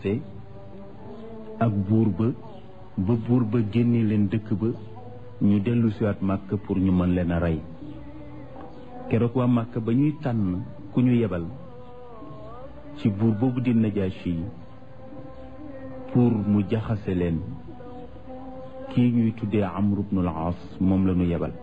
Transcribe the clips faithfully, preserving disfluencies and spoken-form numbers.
jaxase ak buur ba ba buur ba génne leen dëkk ba ñu dellu siwaat màkk pour ñu mën leen a rey keroog waa màkk ba ñuy tànn ku ñu yebal ci buur boobu di Najaashi pour mu jaxase leen kii ñuy tuddee Amr ibnul Aas moom la ñu yebal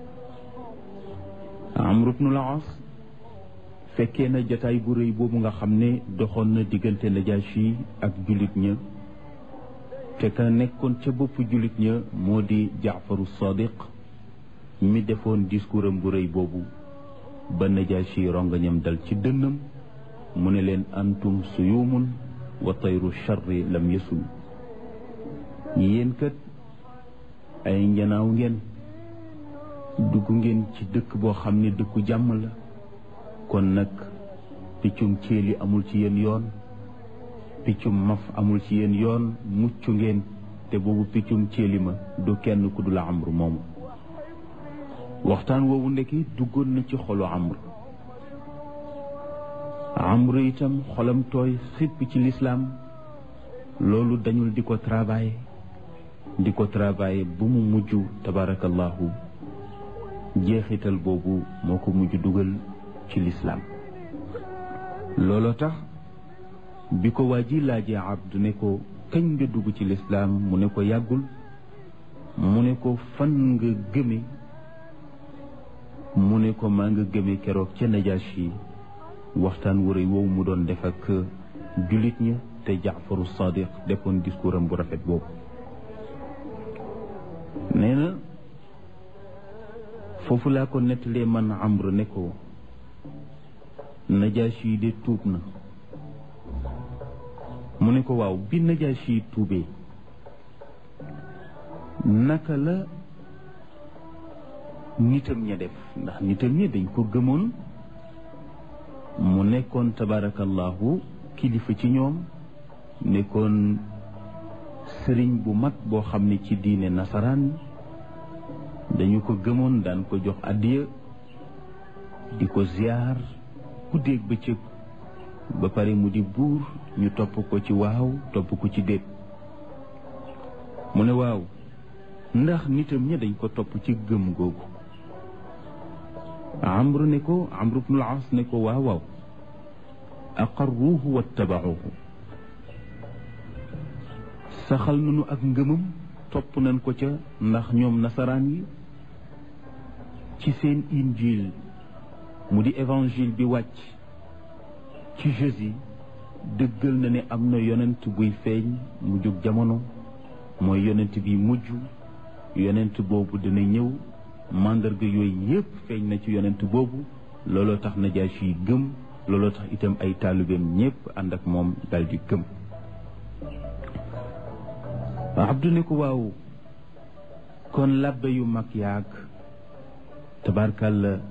Amr ibnul Aas fekkee na jataay bu rëy boobu nga xam ne doxoon na diggante Najaashi ak jullit ña te ka nekkoon ca boppu jullit ña moo di Jaafaru Sadiq mi defoon discours am bu rëy boobu ba Najaashi rongañam dal ci dënnam mu ne leen antum suyumun wa tayru charri lam yasul yéen kat ay njanaaw ngeen dugg ngeen ci dëkk boo xam ne dëkku jàmm la kon nag piccum céeli amul ci yéen yoon piccum maf amul ci yéen yoon mucc ngeen te boobu piccum céeli ma du kenn ku dul Amr moomu waxtaan woowu ndekki duggoon na ci xolu Amr Amr itam xolam tooy xipp ci lislaam loolu dañul di ko travailler di ko travailler bu mu mujj tabarakallahu jeexital boobu moo ko mujj dugal ci lislaam looloo tax bi ko waa ji laajee Abdu ne ko kañ nga dugg ci lislaam mu ne ko yàggul mu ne ko fan nga gëme mu ne ko maa nga gëme keroog ca Najaashi waxtaan wu rëy woowu mu doon def ak jullit ña te Jaafaru Sadiq defoon discours am bu rafet boobu nee na foofu laa ko nettalee man Amr ne ko Najaashi de tuub na mu ne ko waaw bi Najaashi tuubee naka la nitam ña def ndax nitam ña dañ ko gëmoon mu nekkoon tabarakallahu kilifa ci ñoom nekkoon sëriñ bu mag boo xam ne ci diine nasaraan dañu ko gëmoon daan ko jox addiya di ko ziyaar guddeeg bëccëg ba pare mu di buur ñu topp ko ci waaw topp ko ci déet mu ne waaw ndax nitam ña dañ ko topp ci gëm googu Amr ne ko Amr ibnul Aas ne ko waaw waaw aqarruuhu wattabauhu saxal nañu ak ngëmam topp nañ ko ca ndax ñoom nasaraan yi ci seen injil mu di évangile bi wàcc ci Jésus dëggal na ne am na yonent buy feeñ mu jóg jamono mooy yonent bi mujj yonent boobu dina ñëw màndarga yooyu yépp feeñ na ci yonent boobu looloo tax Najaashi gëm looloo tax itam ay taalibeem ñépp ànd ak moom daldi gëm Abdu ne ko waaw kon labbe yu mag yaag tabarkalla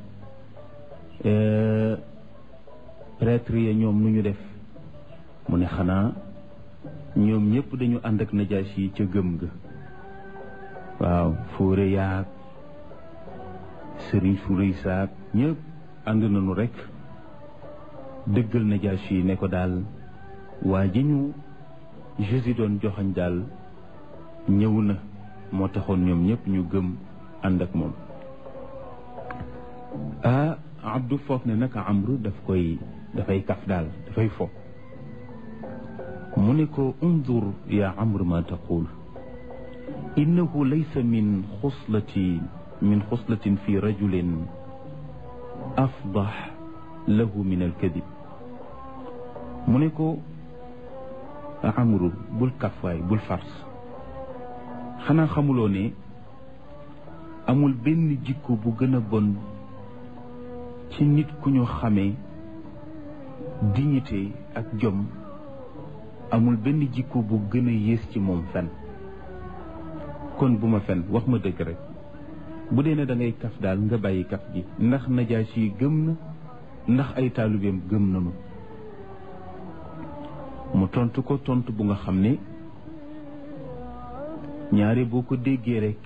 prêtre ya ñoom nu ñu def mu ne xanaa ñoom ñépp dañu ànd ak Najaashi ca gëm ga waaw fóore yaag sëriñ su rëy saak ñépp ànd nañu rekk dëggal Najaashi ne ko daal waa ji ñu Jésus doon joxañ daal ñëw na moo taxoon ñoom ñépp ñu gëm ànd ak moom ah Abdu foog ne naka Amru daf koy dafay kaf daal dafay fo mu ne ko undur ya Amr ma taqul innahu laysa min xuslati min xuslatin fi rajulin afdax lahu min alkadib mu ne ko Amru bul kafwaay bul fars xanaa xamuloo ne amul benn jikko bu gën a bon ci nit ku ñu xamee dignité ak jom amul benn jikko bu gën a yées ci moom fen kon bu ma fen wax ma dëgg rek bu dee ne da ngay kaf daal nga bàyyi kaf gi ndax Najaashi gëm na ndax ay taalibeem gëm nañu mu tontu ko tontu bu nga xam ne ñaare boo ko déggee rek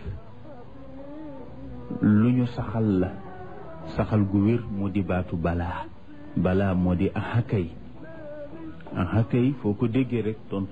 lu ñu saxal la saxal gu wér moo di baatu balaa balaa moo di ahakay ahakay foo ko déggee rek tontu